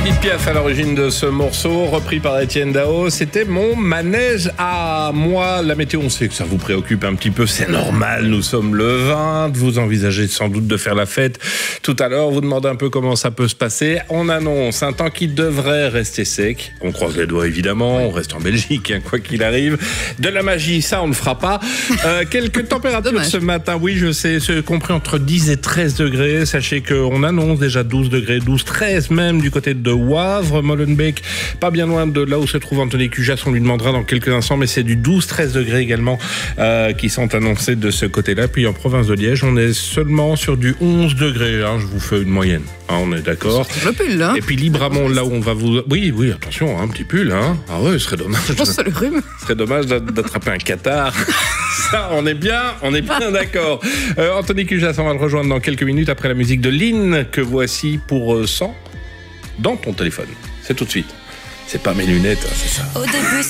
Édith Piaf à l'origine de ce morceau, repris par Étienne Dao. C'était mon manège à moi. La météo, on sait que ça vous préoccupe un petit peu, c'est normal. Nous sommes le 20, vous envisagez sans doute de faire la fête. Tout à l'heure, vous demandez un peu comment ça peut se passer. On annonce un temps qui devrait rester sec. On croise les doigts évidemment, on reste en Belgique, hein, quoi qu'il arrive. De la magie, ça on ne fera pas. Quelques températures ce matin, oui je sais, c'est compris entre 10 et 13 degrés. Sachez qu'on annonce déjà 12 degrés, 12, 13 même du côté de Wavre, Molenbeek, pas bien loin de là où se trouve Anthony Cujas, on lui demandera dans quelques instants, mais c'est du 12-13 degrés également qui sont annoncés de ce côté-là. Puis en province de Liège, on est seulement sur du 11 degrés, hein, je vous fais une moyenne, hein, on est d'accord. Le pull, hein. Et puis Libramont, là où on va vous... Oui, attention, un petit pull, hein. Ah ouais, ce serait dommage. Je pense que c'est le rhume. Ce serait dommage d'attraper un catarrhe. Ça, on est bien d'accord. Anthony Cujas, on va le rejoindre dans quelques minutes après la musique de Lynn que voici pour 100 dans ton téléphone. C'est tout de suite. C'est pas mes lunettes, hein, c'est ça. Au début,